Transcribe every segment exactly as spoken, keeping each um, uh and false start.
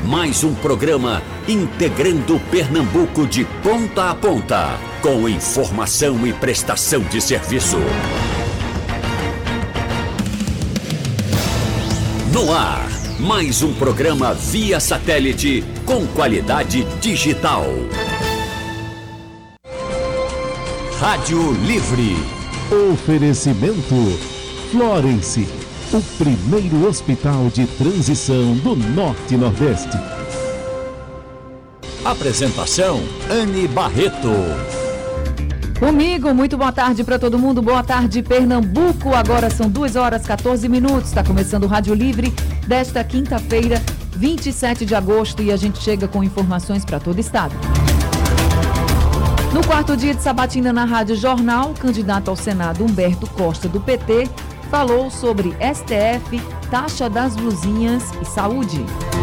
Mais um programa integrando Pernambuco de ponta a ponta, com informação e prestação de serviço. No ar, mais um programa via satélite com qualidade digital. Rádio Livre. Oferecimento Florence, o primeiro hospital de transição do Norte e Nordeste. Apresentação, Anne Barreto. Comigo, muito boa tarde para todo mundo, boa tarde Pernambuco, agora são duas horas e quatorze minutos, está começando o Rádio Livre desta quinta-feira, vinte e sete de agosto, e a gente chega com informações para todo o estado. No quarto dia de sabatina na Rádio Jornal, o candidato ao Senado Humberto Costa, do P T, falou sobre S T F, taxa das blusinhas e saúde.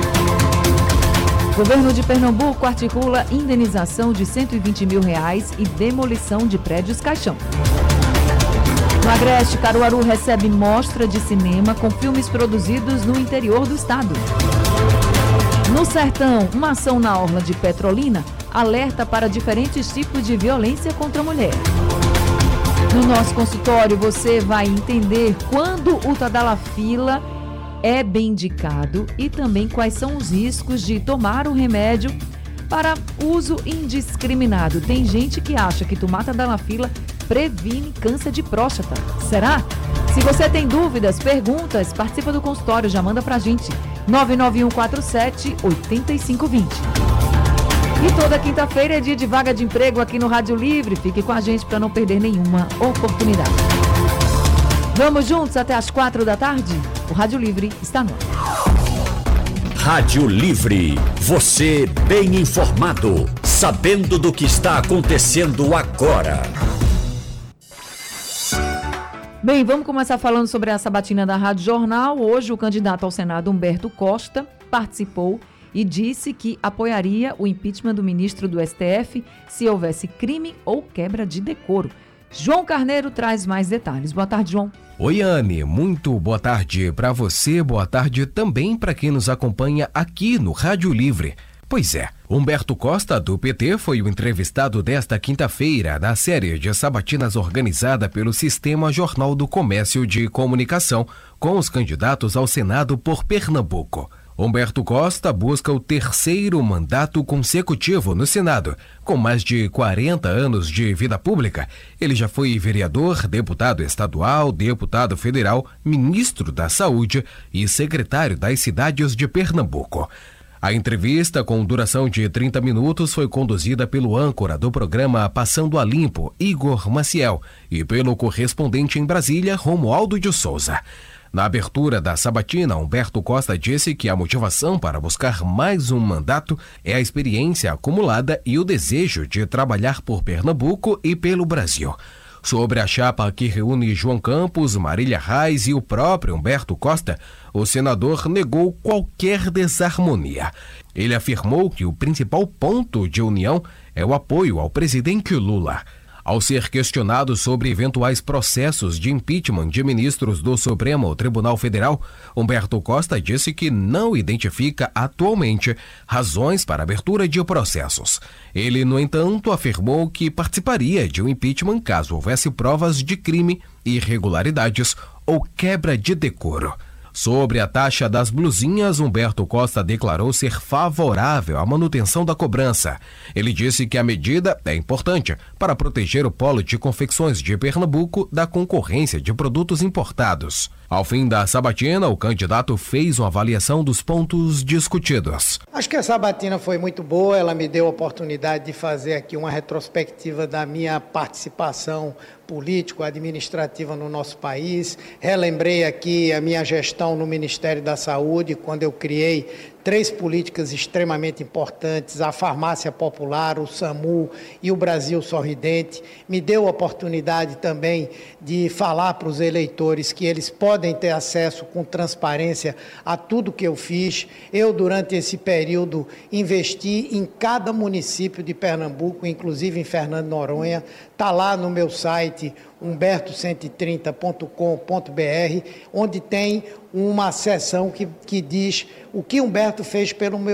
O governo de Pernambuco articula indenização de cento e vinte mil reais e demolição de prédios caixão. No Agreste, Caruaru recebe mostra de cinema com filmes produzidos no interior do estado. No Sertão, uma ação na orla de Petrolina alerta para diferentes tipos de violência contra a mulher. No nosso consultório, você vai entender quando o Tadalafila é bem indicado e também quais são os riscos de tomar o remédio para uso indiscriminado. Tem gente que acha que tomar Tadalafila previne câncer de próstata. Será? Se você tem dúvidas, perguntas, participa do consultório, já manda pra gente. nove nove um quatro sete, oito cinco dois zero. E toda quinta-feira é dia de vaga de emprego aqui no Rádio Livre. Fique com a gente para não perder nenhuma oportunidade. Vamos juntos até as quatro da tarde? O Rádio Livre está no ar. Rádio Livre, você bem informado, sabendo do que está acontecendo agora. Bem, vamos começar falando sobre a sabatina da Rádio Jornal. Hoje o candidato ao Senado Humberto Costa participou e disse que apoiaria o impeachment do ministro do S T F se houvesse crime ou quebra de decoro. João Carneiro traz mais detalhes. Boa tarde, João. Oi, Anne. Muito boa tarde para você, boa tarde também para quem nos acompanha aqui no Rádio Livre. Pois é, Humberto Costa, do P T, foi o entrevistado desta quinta-feira na série de sabatinas organizada pelo Sistema Jornal do Comércio de Comunicação com os candidatos ao Senado por Pernambuco. Humberto Costa busca o terceiro mandato consecutivo no Senado. Com mais de quarenta anos de vida pública, ele já foi vereador, deputado estadual, deputado federal, ministro da Saúde e secretário das cidades de Pernambuco. A entrevista, com duração de trinta minutos, foi conduzida pelo âncora do programa Passando a Limpo, Igor Maciel, e pelo correspondente em Brasília, Romualdo de Souza. Na abertura da sabatina, Humberto Costa disse que a motivação para buscar mais um mandato é a experiência acumulada e o desejo de trabalhar por Pernambuco e pelo Brasil. Sobre a chapa que reúne João Campos, Marília Reis e o próprio Humberto Costa, o senador negou qualquer desarmonia. Ele afirmou que o principal ponto de união é o apoio ao presidente Lula. Ao ser questionado sobre eventuais processos de impeachment de ministros do Supremo Tribunal Federal, Humberto Costa disse que não identifica atualmente razões para abertura de processos. Ele, no entanto, afirmou que participaria de um impeachment caso houvesse provas de crime, irregularidades ou quebra de decoro. Sobre a taxa das blusinhas, Humberto Costa declarou ser favorável à manutenção da cobrança. Ele disse que a medida é importante para proteger o polo de confecções de Pernambuco da concorrência de produtos importados. Ao fim da sabatina, o candidato fez uma avaliação dos pontos discutidos. Acho que a sabatina foi muito boa, ela me deu a oportunidade de fazer aqui uma retrospectiva da minha participação político-administrativa no nosso país. Relembrei aqui a minha gestão no Ministério da Saúde, quando eu criei três políticas extremamente importantes, a farmácia popular, o SAMU e o Brasil Sorridente. Me deu a oportunidade também de falar para os eleitores que eles podem ter acesso com transparência a tudo que eu fiz. Eu, durante esse período, investi em cada município de Pernambuco, inclusive em Fernando de Noronha. Está lá no meu site, humberto cento e trinta ponto com ponto br, onde tem uma seção que, que diz o que Humberto fez pelo meu